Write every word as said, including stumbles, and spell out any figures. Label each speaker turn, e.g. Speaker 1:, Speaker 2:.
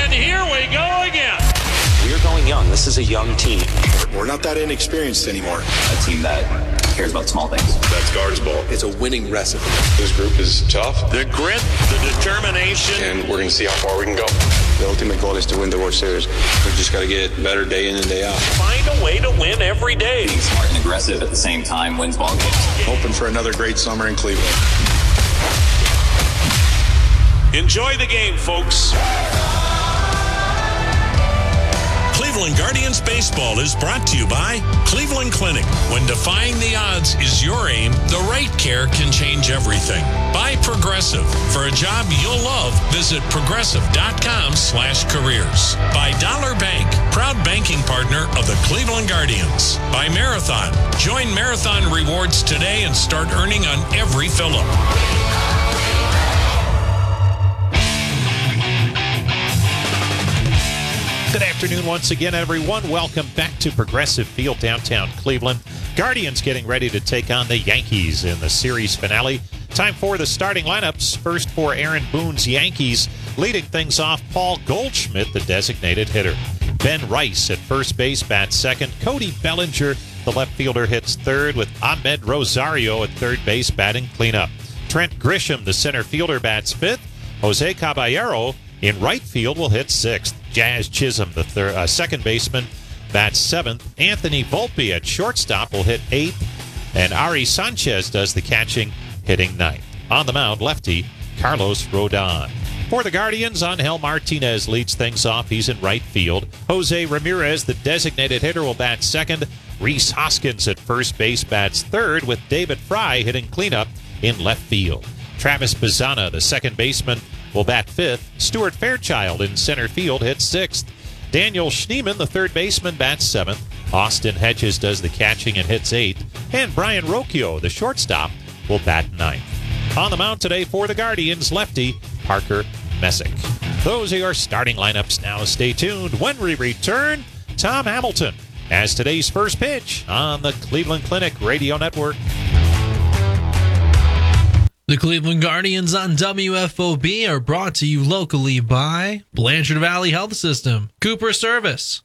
Speaker 1: And here we go again.
Speaker 2: We're going young. This is a young team.
Speaker 3: We're not that inexperienced anymore.
Speaker 4: A team that cares about small things.
Speaker 3: That's Guards Ball. It's a winning recipe.
Speaker 5: This group is tough.
Speaker 1: The grit, the determination.
Speaker 5: And we're going to see how far we can go.
Speaker 6: The ultimate goal is to win the World Series. We just got to get better day in and day out.
Speaker 1: Find a way to win every day.
Speaker 4: Being smart and aggressive at the same time wins ball games.
Speaker 3: Hoping for another great summer in Cleveland.
Speaker 1: Enjoy the game, folks.
Speaker 7: Cleveland Guardians Baseball is brought to you by Cleveland Clinic. When defying the odds is your aim, the right care can change everything. By Progressive. For a job you'll love, visit progressive.com slash careers. By Dollar Bank, proud banking partner of the Cleveland Guardians. By Marathon. Join Marathon Rewards today and start earning on every fill-up.
Speaker 8: Good afternoon once again, everyone. Welcome back to Progressive Field, downtown Cleveland. Guardians getting ready to take on the Yankees in the series finale. Time for the starting lineups. First for Aaron Boone's Yankees. Leading things off, Paul Goldschmidt, the designated hitter. Ben Rice at first base, bats second. Cody Bellinger, the left fielder, hits third, with Ahmed Rosario at third base, batting cleanup. Trent Grisham, the center fielder, bats fifth. Jose Caballero in right field will hit sixth. Jazz Chisholm, the third, uh, second baseman, bats seventh. Anthony Volpe at shortstop will hit eighth. And Ari Sanchez does the catching, hitting ninth. On the mound, lefty Carlos Rodon. For the Guardians, Angel Martinez leads things off. He's in right field. Jose Ramirez, the designated hitter, will bat second. Rhys Hoskins at first base bats third, with David Fry hitting cleanup in left field. Travis Bazzana, the second baseman, will bat fifth. Stuart Fairchild in center field hits sixth. Daniel Schneemann, the third baseman, bats seventh. Austin Hedges does the catching and hits eighth. And Brian Rocchio, the shortstop, will bat ninth. On the mound today for the Guardians, lefty Parker Messick. Those are your starting lineups. Now stay tuned. When we return, Tom Hamilton has today's first pitch on the Cleveland Clinic Radio Network.
Speaker 9: The Cleveland Guardians on W F O B are brought to you locally by Blanchard Valley Health System, Cooper Service,